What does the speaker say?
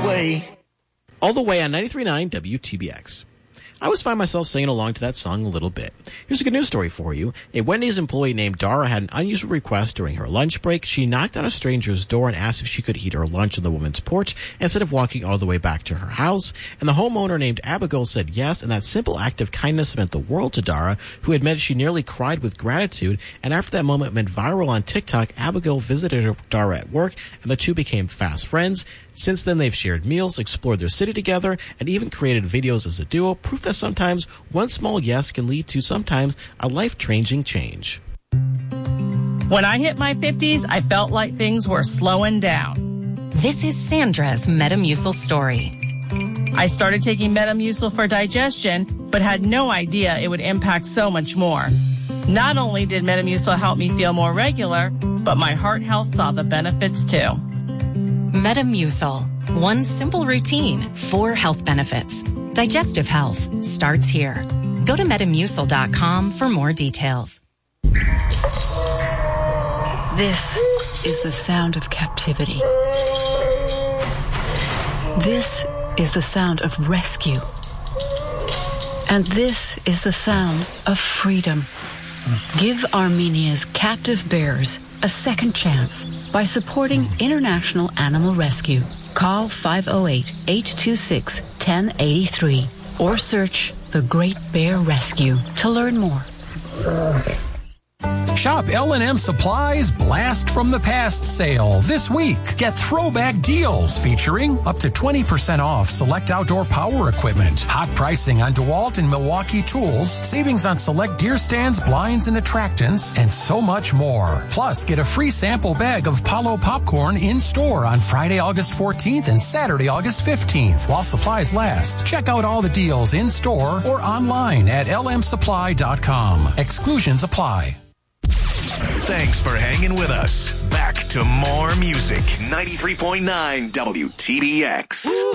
way. All the way on 93.9 WTBX. I always find myself singing along to that song a little bit. Here's a good news story for you. A Wendy's employee named Dara had an unusual request during her lunch break. She knocked on a stranger's door and asked if she could eat her lunch on the woman's porch instead of walking all the way back to her house. And the homeowner named Abigail said yes, and that simple act of kindness meant the world to Dara, who admitted she nearly cried with gratitude. And after that moment went viral on TikTok, Abigail visited Dara at work, and the two became fast friends. Since then, they've shared meals, explored their city together, and even created videos as a duo, proof that sometimes one small yes can lead to sometimes a life-changing change. When I hit my 50s, I felt like things were slowing down. This is Sandra's Metamucil story. I started taking Metamucil for digestion, but had no idea it would impact so much more. Not only did Metamucil help me feel more regular, but my heart health saw the benefits too. Metamucil. One simple routine, 4 health benefits. Digestive health starts here. Go to Metamucil.com for more details. This is the sound of captivity. This is the sound of rescue. And this is the sound of freedom. Give Armenia's captive bears a second chance by supporting International Animal Rescue. Call 508-826-1083 or search The Great Bear Rescue to learn more. Shop L&M Supply's Blast from the Past sale this week. Get throwback deals featuring up to 20% off select outdoor power equipment, hot pricing on DeWalt and Milwaukee tools, savings on select deer stands, blinds, and attractants, and so much more. Plus, get a free sample bag of Palo popcorn in store on Friday, August 14th and Saturday, August 15th while supplies last. Check out all the deals in store or online at lmsupply.com. Exclusions apply. Thanks for hanging with us. Back to more music. 93.9 WTBX.